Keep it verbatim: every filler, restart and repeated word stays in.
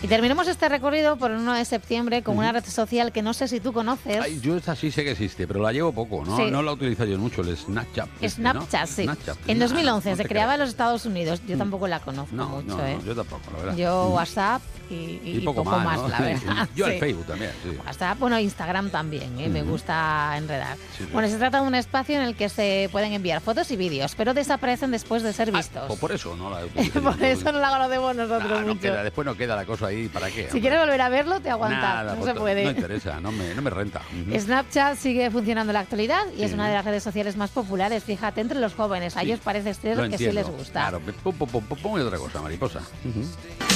Y terminamos este recorrido por el uno de septiembre con uh-huh. una red social que no sé si tú conoces. Ay, yo esta sí sé que existe, pero la llevo poco, ¿no? Sí. No la utilizo yo mucho, el Snapchat. Snapchat, ¿no? Sí. Snapchat. En dos mil once no, no se creaba en los Estados Unidos. Yo tampoco la conozco no, mucho, no, ¿eh? No, yo tampoco, la verdad. Yo WhatsApp y, y, y, poco, y poco más, más, ¿no? la verdad. Yo sí. el Facebook también, sí. WhatsApp, bueno, Instagram también, ¿eh? Uh-huh. Me gusta enredar. Sí, sí. Bueno, se trata de un espacio en el que se pueden enviar fotos y vídeos, pero desaparecen después de ser vistos. Ah, pues por eso no la utilizo. Por eso no la conocemos nosotros nah, mucho. No queda, después no queda la cosa ahí, ¿para qué? Si hombre? quieres volver a verlo, te aguantas. Nada, no pues se puede. No interesa, no me, no me renta. Uh-huh. Snapchat sigue funcionando en la actualidad y sí. es una de las redes sociales más populares, fíjate, entre los jóvenes. A sí. ellos parece ser que sí les gusta. Claro, pum, pum, pum, pum, y otra cosa, mariposa. Uh-huh.